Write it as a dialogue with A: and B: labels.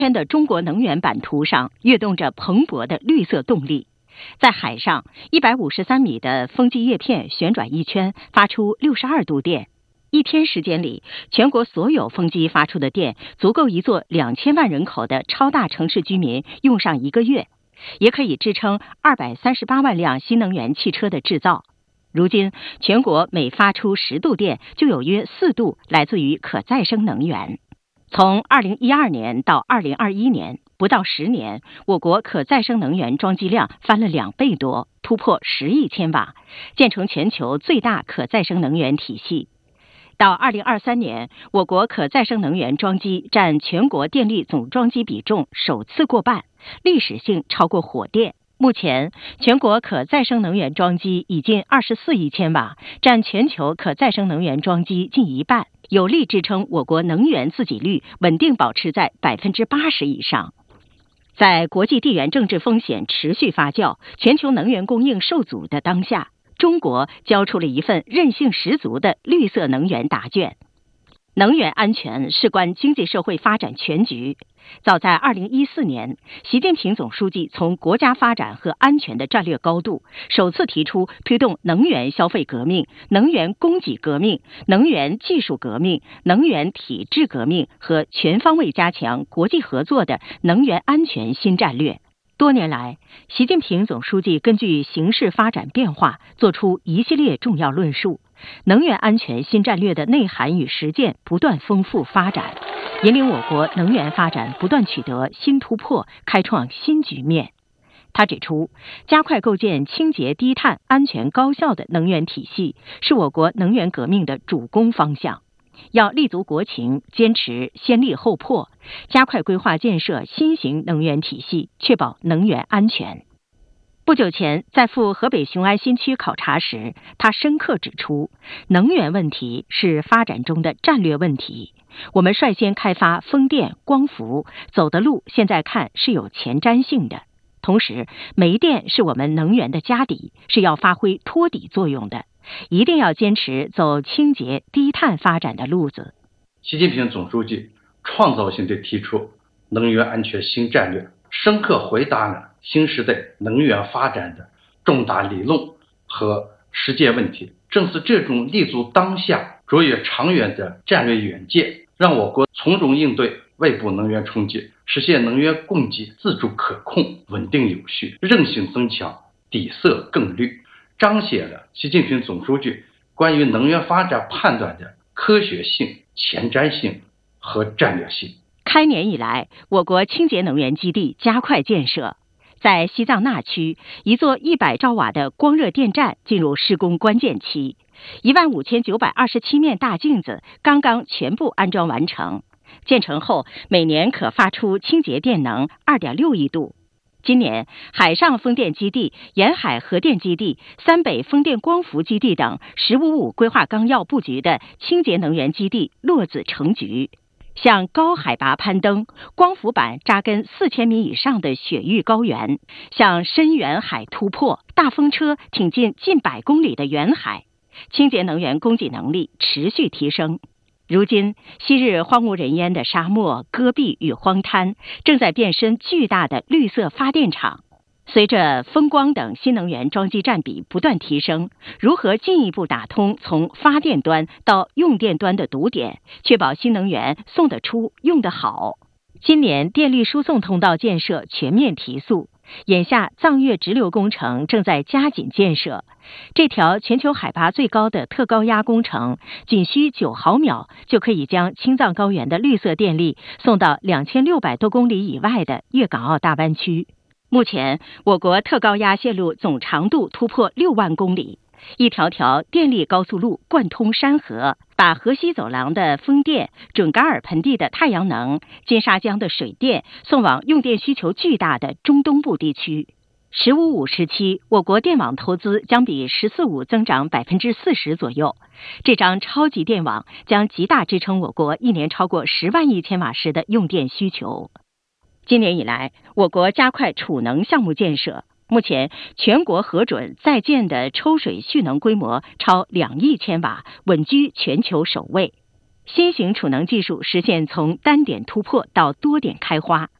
A: 天的中国能源版图上跃动着蓬勃的绿色动力。在海上，153米的风机叶片旋转一圈，发出62度电。一天时间里，全国所有风机发出的电足够一座2000万人口的超大城市居民用上1个月，也可以支撑238万辆新能源汽车的制造。如今，全国每发出10度电，就有约4度来自于可再生能源。从2012年到2021年，不到10年，我国可再生能源装机量翻了2倍多，突破10亿千瓦，建成全球最大可再生能源体系。到2023年，我国可再生能源装机占全国电力总装机比重首次过半，历史性超过火电。目前，全国可再生能源装机已近24亿千瓦，占全球可再生能源装机近一半，有力支撑我国能源自给率稳定保持在80%以上。在国际地缘政治风险持续发酵、全球能源供应受阻的当下，中国交出了一份韧性十足的绿色能源答卷。能源安全事关经济社会发展全局。早在2014年，习近平总书记从国家发展和安全的战略高度，首次提出推动能源消费革命、能源供给革命、能源技术革命、能源体制革命和全方位加强国际合作的能源安全新战略。多年来，习近平总书记根据形势发展变化，作出一系列重要论述，能源安全新战略的内涵与实践不断丰富发展，引领我国能源发展不断取得新突破，开创新局面。他指出，加快构建清洁低碳、安全高效的能源体系，是我国能源革命的主攻方向。要立足国情，坚持先立后破，加快规划建设新型能源体系，确保能源安全。不久前，在赴河北雄安新区考察时，他深刻指出，能源问题是发展中的战略问题。我们率先开发风电、光伏，走的路现在看是有前瞻性的。同时，煤电是我们能源的家底，是要发挥托底作用的。一定要坚持走清洁低碳发展的路子。
B: 习近平总书记创造性地提出能源安全新战略，深刻回答了新时代能源发展的重大理论和实践问题。正是这种立足当下、卓越长远的战略远见，让我国从容应对外部能源冲击，实现能源供给自主可控、稳定有序，韧性增强，底色更绿，彰显了习近平总书记关于能源发展判断的科学性、前瞻性和战略性。
A: 开年以来，我国清洁能源基地加快建设。在西藏那区，一座100兆瓦的光热电站进入施工关键期，15927面大镜子刚刚全部安装完成。建成后，每年可发出清洁电能2.6亿度。今年，海上风电基地、沿海核电基地、三北风电光伏基地等“十五五”规划纲要布局的清洁能源基地落子成局。向高海拔攀登、光伏板扎根4000米以上的雪域高原，向深远海突破、大风车挺进近100公里的远海，清洁能源供给能力持续提升。如今，昔日荒无人烟的沙漠、戈壁与荒滩，正在变身巨大的绿色发电厂。随着风光等新能源装机占比不断提升，如何进一步打通从发电端到用电端的堵点，确保新能源送得出、用得好？今年电力输送通道建设全面提速，眼下藏越直流工程正在加紧建设。这条全球海拔最高的特高压工程，仅需9毫秒就可以将青藏高原的绿色电力送到2600多公里以外的粤港澳大湾区。目前，我国特高压线路总长度突破6万公里，一条条电力高速路贯通山河，把河西走廊的风电、准噶尔盆地的太阳能、金沙江的水电送往用电需求巨大的中东部地区。“15-5”时期，我国电网投资将比“14-5”增长40%左右。这张超级电网将极大支撑我国一年超过10万亿千瓦时的用电需求。今年以来，我国加快储能项目建设，目前全国核准在建的抽水蓄能规模超2亿千瓦，稳居全球首位。 新型储能技术实现从单点突破到多点开花，